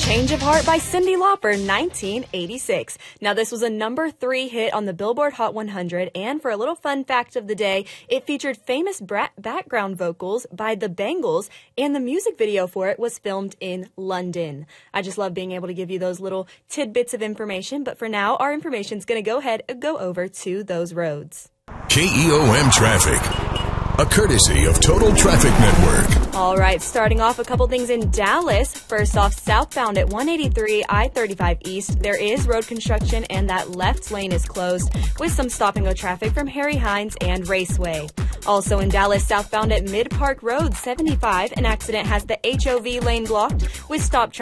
Change of Heart by Cyndi Lauper, 1986. Now, this was a number 3 hit on the Billboard Hot 100, and for a little fun fact of the day, it featured famous background vocals by the Bangles, and the music video for it was filmed in London. I just love being able to give you those little tidbits of information, but for now, our information's going to go over to those roads. KEOM Traffic, a courtesy of Total Traffic Network. All right, starting off a couple things in Dallas. First off, southbound at 183 I-35 East, there is road construction and that left lane is closed with some stop-and-go traffic from Harry Hines and Raceway. Also in Dallas, southbound at Mid Park Road 75, an accident has the HOV lane blocked with stop traffic